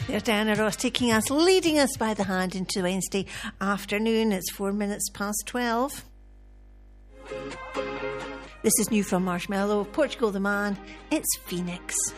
There's Diana Ross taking us, leading us by the hand into Wednesday afternoon. It's 4 minutes past 12. This is new from Marshmello, Portugal the Man. It's Phoenix.